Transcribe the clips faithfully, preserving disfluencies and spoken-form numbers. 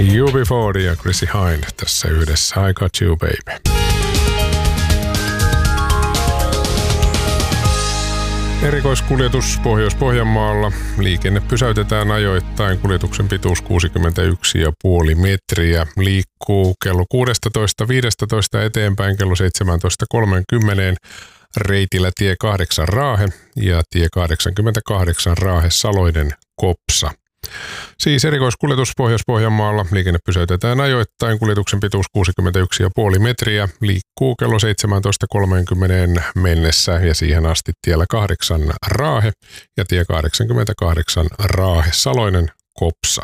U B forty ja Chrissy Hind tässä yhdessä I Got You Baby. Erikoiskuljetus Pohjois-Pohjanmaalla. Liikenne pysäytetään ajoittain. Kuljetuksen pituus kuusikymmentäyksi pilkku viisi metriä. Liikkuu kello kuusitoista viisitoista eteenpäin kello seitsemäntoista kolmekymmentä reitillä tie kahdeksan Raahe ja tie kahdeksankymmentäkahdeksan Raahe Saloinen Kopsa. Siis erikoiskuljetus Pohjois-Pohjanmaalla. Liikenne pysäytetään ajoittain. Kuljetuksen pituus kuusikymmentäyksi pilkku viisi metriä. Liikkuu kello seitsemäntoista kolmekymmentä mennessä ja siihen asti tiellä kahdeksan Raahe ja tie kahdeksankymmentäkahdeksan Raahe Saloinen Kopsa.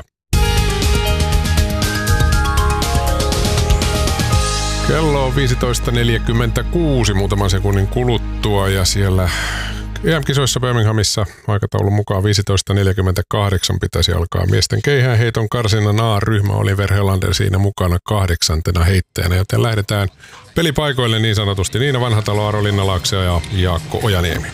Kello on viisitoista neljäkymmentäkuusi muutaman sekunnin kuluttua ja siellä E M-kisoissa Birminghamissa aikataulun mukaan viisitoista neljäkymmentäkahdeksan pitäisi alkaa miesten keihäänheiton karsinnan A-ryhmä. Oliver Helander siinä mukana kahdeksantena heittäjänä, joten lähdetään pelipaikoille niin sanotusti. Niina Vanhatalo, Aro Linnalaakse ja Jaakko Ojaniemi.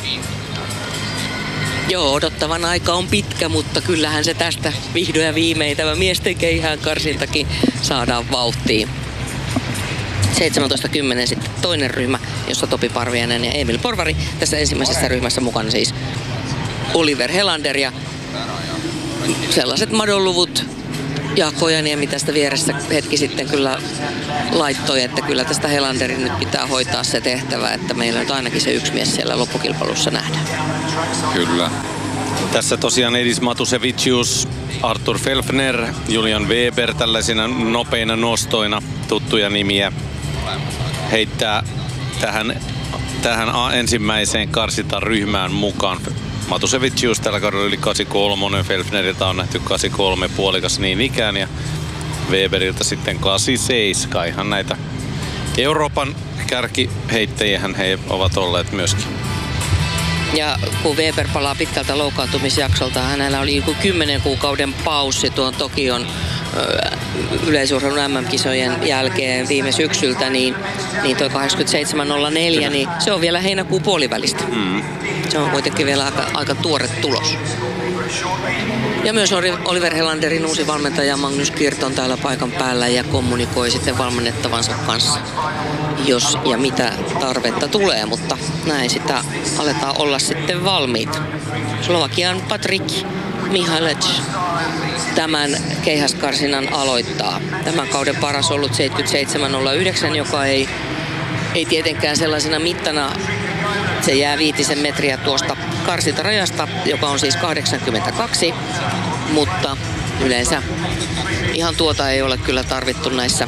Joo, odottavan aika on pitkä, mutta kyllähän se tästä vihdoin ja viimein tämä miesten keihään karsintakin saadaan vauhtiin. seitsemäntoista kymmenen sitten toinen ryhmä, jossa Topi Parviainen ja Emil Porvari. Tässä ensimmäisessä ryhmässä mukana siis Oliver Helander ja sellaiset madonluvut Jaakko Ojaniemi tästä vieressä hetki sitten kyllä laittoi, että kyllä tästä Helanderin nyt pitää hoitaa se tehtävä, että meillä nyt ainakin se yksi mies siellä loppukilpailussa nähdään. Kyllä. Tässä tosiaan Edis Matusevicius, Artur Felfner, Julian Weber tällaisina nopeina nostoina tuttuja nimiä heittää tähän, tähän ensimmäiseen karsintaryhmään mukaan. Matusevicius tällä kaudella yli kahdeksankymmentäkolme, Felfneriltä on nähty kahdeksankymmentäkolme puolikas niin ikään ja Weberiltä sitten kahdeksankymmentäseitsemän. Ihan näitä Euroopan kärkiheittäjiähän he ovat olleet myöskin. Ja kun Weber palaa pitkältä loukkaantumisjaksolta, hänellä oli joku kymmenen kuukauden paussi tuon Tokion yleisurheilun M M-kisojen jälkeen viime syksyltä, niin, niin toi kahdeksankymmentäseitsemän nolla neljä, niin se on vielä heinäkuun puolivälistä. Mm. Se on kuitenkin vielä aika, aika tuore tulos. Ja myös Oliver Helanderin uusi valmentaja Magnus Kirt on täällä paikan päällä ja kommunikoi sitten valmennettavansa kanssa, jos ja mitä tarvetta tulee, mutta näin sitä aletaan olla sitten valmiit. Slovakian Patrik Mihalec tämän keihäskarsinnan aloittaa. Tämän kauden paras ollut seitsemänkymmentäseitsemän nolla yhdeksän, joka ei, ei tietenkään sellaisena mittana, se jää viitisen metriä tuosta karsintarajasta, joka on siis kahdeksankymmentäkaksi, mutta yleensä ihan tuota ei ole kyllä tarvittu näissä,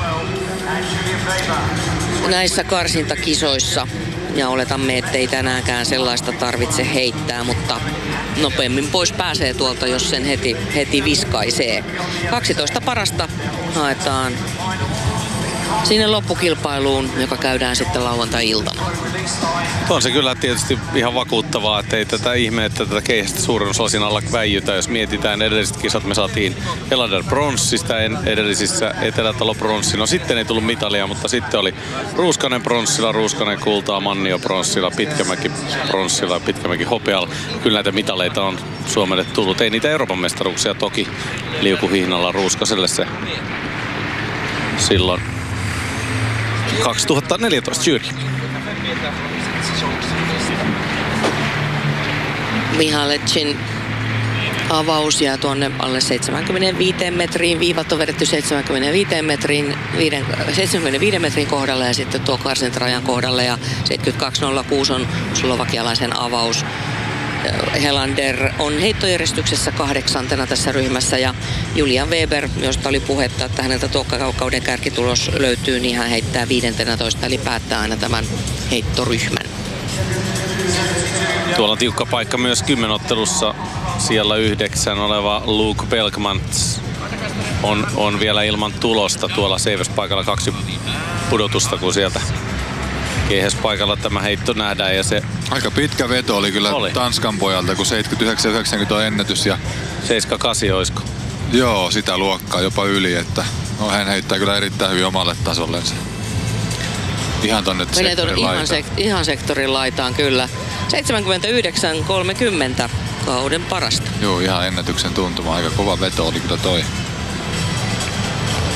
näissä karsintakisoissa. Ja oletamme, ettei tänäänkään sellaista tarvitse heittää, mutta nopeammin pois pääsee tuolta, jos sen heti, heti viskaisee. kaksitoista parasta haetaan sinne loppukilpailuun, joka käydään sitten lauantai-iltana. On se kyllä tietysti ihan vakuuttavaa, että ei tätä ihme, että tätä keihästä suurennuslasin alla väijytä. Jos mietitään edelliset kisat, me saatiin Helander pronssista edellisissä Etelätalo pronssi. No sitten ei tullut mitalia, mutta sitten oli Ruuskanen pronssilla, Ruuskanen kultaa, Mannio pronssilla, Pitkämäki pronssilla ja Pitkämäki hopealla. Kyllä näitä mitaleita on Suomelle tullut. Ei niitä Euroopan mestaruuksia toki liukuhihnalla Ruuskaselle se silloin kaksituhattaneljätoista juuri. Mihalecin avaus jää tuonne alle seitsemänkymmentäviisi metriin. Viivat on vedetty seitsemänkymmentäviisi metriin, seitsemänkymmentäviisi metrin kohdalla ja sitten tuo karsintarajan kohdalle. Ja seitsemänkymmentäkaksi nolla kuusi on slovakialaisen avaus. Helander on heittojärjestyksessä kahdeksantena tässä ryhmässä ja Julian Weber, josta oli puhetta, että häneltä tuo kauden kärkitulos löytyy, niin hän heittää viidentenätoista eli päättää aina tämän heittoryhmän. Tuolla on tiukka paikka myös kymmenottelussa. Siellä yhdeksän oleva Luke Belkmans on, on vielä ilman tulosta tuolla seiväspaikalla kaksi pudotusta, kun sieltä keihäspaikalla tämä heitto nähdään. Ja se aika pitkä veto oli kyllä oli. Tanskan pojalta, kun seitsemänkymmentäyhdeksän yhdeksänkymmentä on ennätys. Ja seitsemänkymmentäkahdeksan olisiko? Joo, sitä luokkaa jopa yli, että no, hän heittää kyllä erittäin hyvin omalle tasollensa. Ihan tonne sektorin ihan, laitaan. sek- ihan sektorin laitaan, kyllä. seitsemänkymmentäyhdeksän kolmekymmentä kauden parasta. Joo, ihan ennätyksen tuntuma. Aika kova veto oli kyllä toi.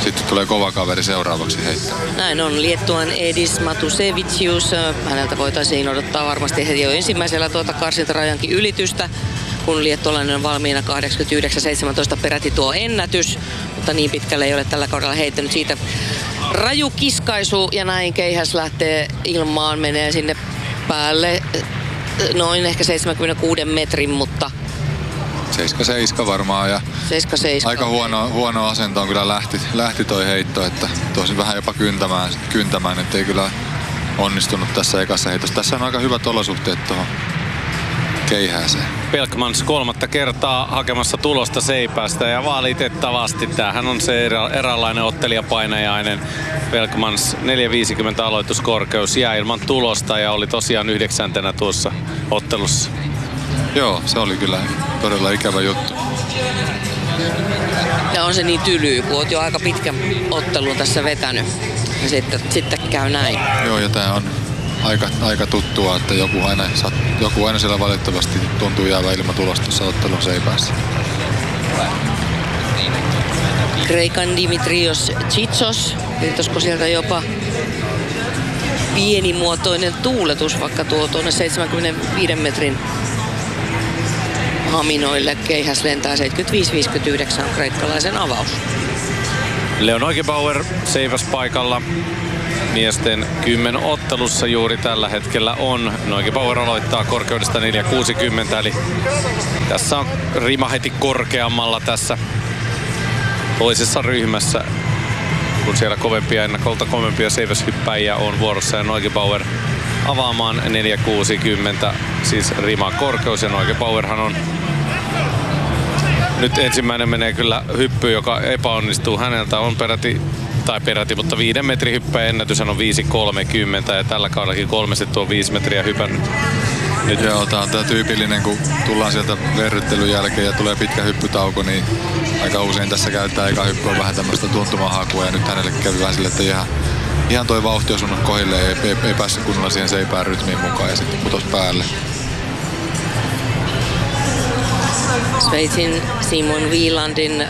sitten tulee kova kaveri seuraavaksi heittää. Näin on. Liettuan Edis Matusevicius. Häneltä voitaisiin odottaa varmasti heti jo ensimmäisellä tuota karsintarajankin ylitystä, kun liettualainen on valmiina kahdeksankymmentäyhdeksän seitsemäntoista peräti tuo ennätys, mutta niin pitkälle ei ole tällä kaudella heittänyt. Siitä raju kiskaisu ja näin keihäs lähtee ilmaan, menee sinne päälle noin ehkä seitsemänkymmentäkuusi metrin, mutta seitsemän seitsemän varmaan ja seitsemän seitsemän. Aika huono, huono asentoon kyllä lähti, lähti toi heitto, että tosi vähän jopa kyntämään, kyntämään, ettei kyllä onnistunut tässä ekassa heitossa. Tässä on aika hyvät olosuhteet tuohon keihääseen. Pelkmans kolmatta kertaa hakemassa tulosta seipäästä ja valitettavasti tämähän on se erä, eräänlainen ottelijapainajainen. Pelkmans neljä viisikymmentä aloituskorkeus jää ilman tulosta ja oli tosiaan yhdeksäntenä tuossa ottelussa. Joo, se oli kyllä todella ikävä juttu. Ja on se niin tylyy, kun oot jo aika pitkän ottelun tässä vetänyt. Ja sitten, sitten käy näin. Joo, ja tää on aika, aika tuttua, että joku aina, joku aina siellä valitettavasti tuntuu jäävä ilman tulosta tuossa ottelun seipäässä. Kreikan Dimitrios Tsitsos. Olisiko sieltä jopa pienimuotoinen tuuletus, vaikka tuo tuonne seitsemänkymmentäviiden metrin haminoille. Keihäs lentää seitsemänkymmentäviisi viisikymmentäyhdeksän kreikkalaisen avaus. Leo Neugebauer seiväs paikalla. Miesten kymmen ottelussa juuri tällä hetkellä on. Neugebauer aloittaa korkeudesta neljä kuusikymmentä, eli tässä on rima heti korkeammalla tässä toisessa ryhmässä, kun siellä kovempia ennakolta kovempia seiväshyppäjiä on vuorossa ja Neugebauer avaamaan neljä kuusikymmentä, siis rima korkeus ja Neugebauerhan on nyt ensimmäinen menee kyllä hyppy, joka epäonnistuu häneltä, on peräti tai peräti, mutta viiden metrin hyppäjä ennätys on viisi kolmekymmentä ja tällä kaudellakin kolmesti tuo viisi metriä hypännyt. Nyt. Joo, tää on tää tyypillinen, kun tullaan sieltä verryttelyn jälkeen ja tulee pitkä hyppytauko, niin aika usein tässä käyttää eka hyppy on vähän tämmöistä tuntumahakua ja nyt hänelle kävi vähän sille, että ihan, ihan toi vauhti osunut kohille ja ei, ei, ei päässyt kunnolla siihen seipään rytmiin mukaan ja sitten putos päälle. Sveitsin Simon Wielandin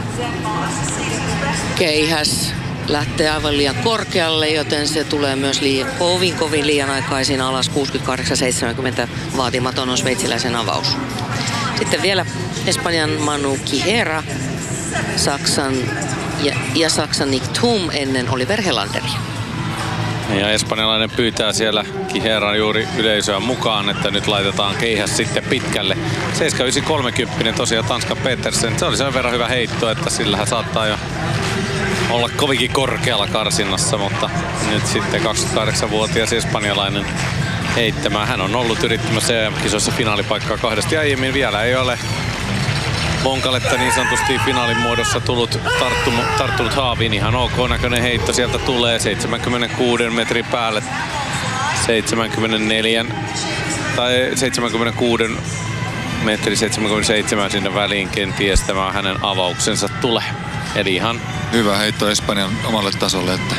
keihäs lähtee aivan liian korkealle, joten se tulee myös liian, kovin kovin liian aikaisin alas. kuusikymmentäkahdeksan seitsemänkymmentä vaatimaton on sveitsiläisen avaus. Sitten vielä Espanjan Manu Quijera, Saksan ja, ja Saksan Nick Thum ennen Oliver Helanderia. Ja espanjalainen pyytää siellä Quijeran juuri yleisöä mukaan, että nyt laitetaan keihäs sitten pitkälle. seitsemän yhdeksän kolmekymmentä tosiaan Tanska Petersen. Se oli sen verran hyvä heitto, että sillähän saattaa jo olla kovinkin korkealla karsinnassa, mutta nyt sitten kaksikymmentäkahdeksanvuotias espanjalainen heittämään. Hän on ollut yrittämässä E M-kisoissa finaalipaikkaa kahdesti aiemmin. Vielä ei ole Bonkaletta niin sanotusti finaalin muodossa tullut tarttunut, tarttunut haaviin. Ihan ok näköinen heitto sieltä tulee seitsemänkymmentäkuuden metrin päälle. seitsemänkymmentäneljä tai seitsemänkymmentäkuusi metri seitsemänkymmentäseitsemän sinne väliin kenties tämä hänen avauksensa tulee. Eli ihan hyvä heitto Espanjan omalle tasolle, että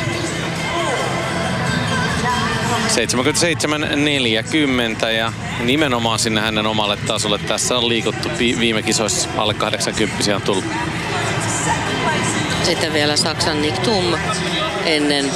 seitsemänkymmentäseitsemän neljäkymmentä ja nimenomaan sinne hänen omalle tasolle. Tässä on liikuttu viime kisoissa, alle kahdeksankymmentä on tullut. Sitten vielä Saksan Nick Thum ennen,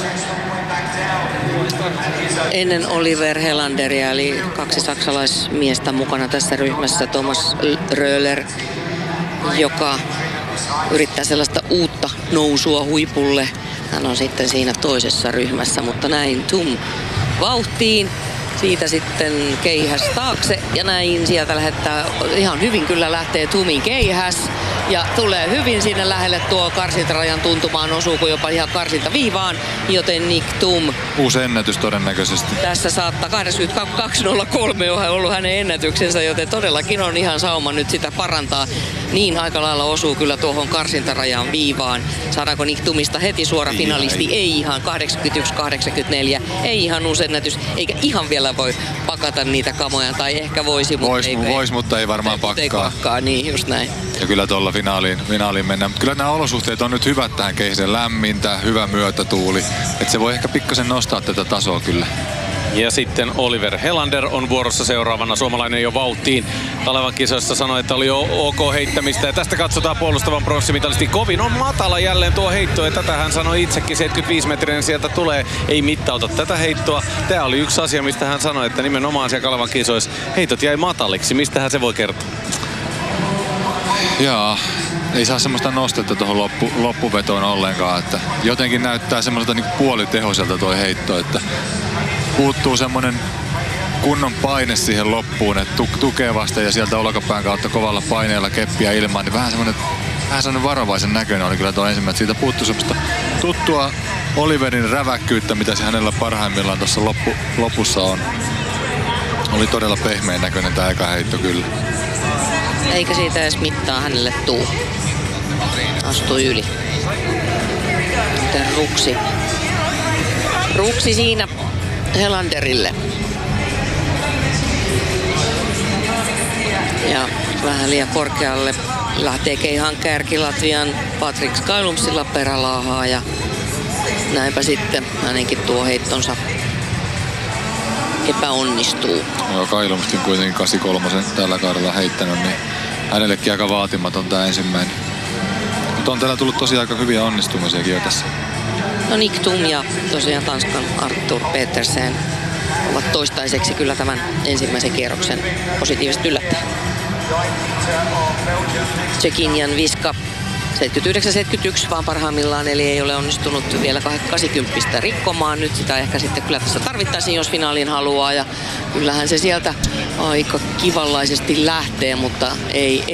ennen Oliver Helanderia, eli kaksi saksalaismiestä mukana tässä ryhmässä. Thomas Röhler, joka yrittää sellaista uutta nousua huipulle. Hän on sitten siinä toisessa ryhmässä, mutta näin Thum vauhtiin. Siitä sitten keihäs taakse ja näin sieltä lähettää, ihan hyvin kyllä lähtee Thumin keihäs. Ja tulee hyvin sinne lähelle tuo karsintarajan tuntumaan, osuuko jopa ihan karsintaviivaan, joten Nick Thum. Uusi ennätys todennäköisesti. Tässä saattaa kahdeksankymmentäkaksi nolla kolme on ollut hänen ennätyksensä, joten todellakin on ihan sauma nyt sitä parantaa. Niin aika lailla osuu kyllä tuohon karsintarajan viivaan. Saadaanko Nick Thumista heti suora finalisti? Ei, ei ihan kahdeksankymmentäyksi kahdeksankymmentäneljä. Ei ihan uusi ennätys, eikä ihan vielä voi pakata niitä kamoja, tai ehkä voisi, mutta vois, ei. Vois, mutta ei varmaan pakkaa. Ei pakkaa, niin just näin. Ja kyllä tuolla finaaliin, finaaliin mennään. Kyllä nämä olosuhteet on nyt hyvät tähän keihäseen, lämmintä, hyvä myötätuuli. Että se voi ehkä pikkasen nostaa tätä tasoa kyllä. Ja sitten Oliver Helander on vuorossa seuraavana. Suomalainen jo vauhtiin. Kalevan kisoissa sanoi, että oli jo ok heittämistä. Ja tästä katsotaan puolustavan pronssimitalisti. Kovin on matala jälleen tuo heitto. Ja tätä hän sanoi itsekin. seitsemänkymmentäviisi metrinen sieltä tulee. Ei mittauta tätä heittoa. Tämä oli yksi asia, mistä hän sanoi, että nimenomaan siellä Kalevan kisoissa heitot jäi mataliksi. Mistähän se voi kertoa? Jaa, ei saa semmoista nostetta tuohon loppu, loppuvetoon ollenkaan. Että jotenkin näyttää semmoiselta niin puolitehoiselta tuo heitto, että puuttuu semmoinen kunnon paine siihen loppuun, että tu- tukevasta ja sieltä olkapään kautta kovalla paineella keppiä ilmaan, niin vähän semmoinen, vähän semmoinen varovaisen näköinen oli kyllä tuo ensimmäinen. Siitä puuttuu semmoista tuttua Oliverin räväkkyyttä, mitä se hänellä parhaimmillaan tuossa loppu, lopussa on. Oli todella pehmeän näköinen tämä eka heitto kyllä. Eikä siitä edes mittaa hänelle tuu. Astui yli. Joten ruksi. Ruksi siinä Helanderille. Ja vähän liian korkealle lähtee Keihan kärki Latvian Patrik Skylumsilla perälaahaa ja näinpä sitten hänenkin tuo heittonsa epäonnistuu. Joo, Kailumskin kuitenkin kahdeksankymmentäkolme tällä kaudella heittänyt, niin hänellekin aika vaatimaton tämä ensimmäinen. Mutta on täällä tullut tosiaan aika hyviä onnistumisiakin jo tässä. No Nick Thum ja tosiaan Tanskan Arthur Petersen ovat toistaiseksi kyllä tämän ensimmäisen kierroksen positiiviset yllättäjät. Tsekinjan Viska seitsemänkymmentäyhdeksän seitsemänkymmentäyksi vaan parhaimmillaan, eli ei ole onnistunut vielä kahdeksankymmentä rikkomaan. Nyt sitä ehkä sitten kyllä tässä tarvittaisiin, jos finaaliin haluaa. Ja kyllähän se sieltä aika kivallaisesti lähtee, mutta ei